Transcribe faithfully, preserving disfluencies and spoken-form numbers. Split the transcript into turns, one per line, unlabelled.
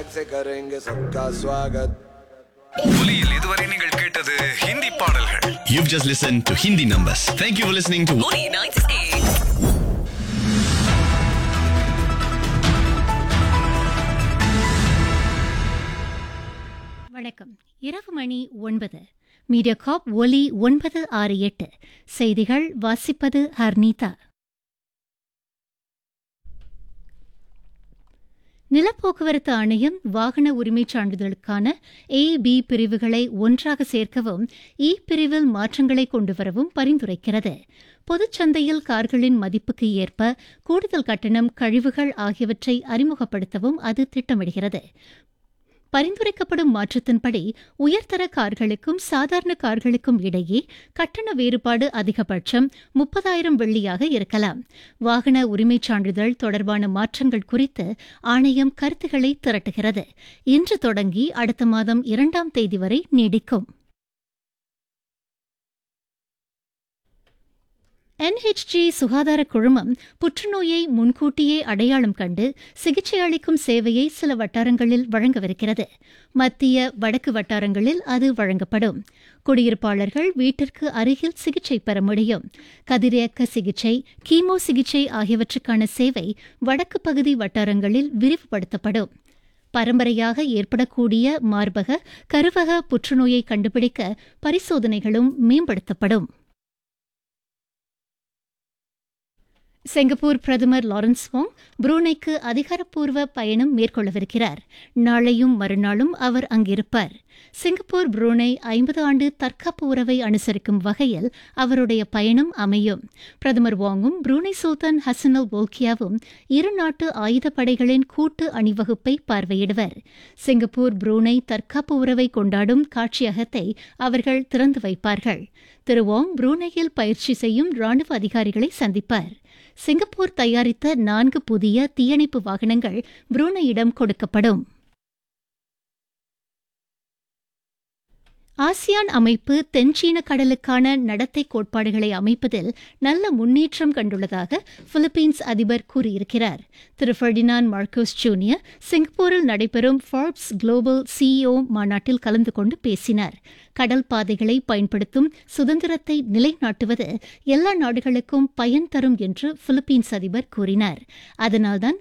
से करेंगे सबका स्वागत.
ஒலியில் இதுவரை நீங்கள் கேட்டது ஹிந்தி பாடல்கள்.
You've just listened to Hindi Numbers. Thank you for listening to
Oli ninety-eight.
வணக்கம். இரவு மணி ஒன்பது. மீடியா காப் ஒலி ஒன்பது ஆறு எட்டு. செய்திகள் வாசிப்பது ஹர்னீதா. நிலப்போக்குவரத்து ஆணையம் வாகன உரிமைச் சான்றிதழுக்கான ஏ பி பிரிவுகளை ஒன்றாக சேர்க்கவும் இ பிரிவில் மாற்றங்களை கொண்டுவரவும் பரிந்துரைக்கிறது. பொதுச்சந்தையில் கார்களின் மதிப்புக்கு ஏற்ப கூடுதல் கட்டணம், கழிவுகள் ஆகியவற்றை அறிமுகப்படுத்தவும் அது திட்டமிடுகிறது. பரிந்துரைக்கப்படும் மாற்றத்தின்படி உயர்தர கார்களுக்கும் சாதாரண கார்களுக்கும் இடையே கட்டண வேறுபாடு அதிகபட்சம் முப்பதாயிரம் வெள்ளியாக இருக்கலாம். வாகன உரிமைச் சான்றிதழ் தொடர்பான மாற்றங்கள் குறித்து ஆணையம் கருத்துக்களை திரட்டுகிறது. இன்று தொடங்கி அடுத்த மாதம் இரண்டாம் தேதி வரை நீடிக்கும். என் எச் ஜி சுகாதார குழுமம் புற்றுநோயை முன்கூட்டியே அடையாளம் கண்டு சிகிச்சை அளிக்கும் சேவையை சில வட்டாரங்களில் வழங்கவிருக்கிறது. மத்திய வடக்கு வட்டாரங்களில் அது வழங்கப்படும். குடியிருப்பாளர்கள் வீட்டிற்கு அருகில் சிகிச்சை பெற முடியும். கதிரியக்க சிகிச்சை, கீமோ சிகிச்சை ஆகியவற்றுக்கான சேவை வடக்கு பகுதி வட்டாரங்களில் விரிவுபடுத்தப்படும். பரம்பரையாக ஏற்படக்கூடிய மார்பக, கருவக புற்றுநோயை கண்டுபிடிக்க பரிசோதனைகளும் மேம்படுத்தப்படும். சிங்கப்பூர் பிரதமர் லாரன்ஸ் வோங் புரூனைக்கு அதிகாரப்பூர்வ பயணம் மேற்கொள்ளவிருக்கிறார். நாளையும் மறுநாளும் அவர் அங்கிருப்பார். சிங்கப்பூர் புரூனை ஐம்பது ஆண்டு தற்காப்பு உறவை அனுசரிக்கும் வகையில் அவருடைய பயணம் அமையும். பிரதமர் வாங்கும் புரூனை சுல்தான் ஹசனல் போல்கியாவும் இரு நாட்டு ஆயுதப்படைகளின் கூட்டு அணிவகுப்பை பார்வையிடுவர். சிங்கப்பூர் புரூனை தற்காப்பு உறவை கொண்டாடும் காட்சியகத்தை அவர்கள் திறந்து வைப்பார்கள். திரு வாங் புரூனையில் பயிற்சி செய்யும் ராணுவ அதிகாரிகளை சந்திப்பார். சிங்கப்பூர் தயாரித்த நான்கு புதிய தீயணைப்பு வாகனங்கள் புரூனையிடம் கொடுக்கப்படும். ஆசியான் அமைப்பு தென்சீன கடலுக்கான நடத்தை கோட்பாடுகளை அமைப்பதில் நல்ல முன்னேற்றம் கண்டுள்ளதாக பிலிப்பீன்ஸ் அதிபர் கூறியிருக்கிறார். திரு ஃபெர்டினாண்ட் மார்க்கோஸ் ஜூனியர் சிங்கப்பூரில் நடைபெறும் ஃபார்ப்ஸ் குளோபல் சிஇஓ மாநாட்டில் கலந்து கொண்டு பேசினார். கடல் பாதைகளை பயன்படுத்தும் சுதந்திரத்தை நிலைநாட்டுவது எல்லா நாடுகளுக்கும் பயன் தரும் என்று பிலிப்பீன்ஸ் அதிபர் கூறினார். அதனால்தான்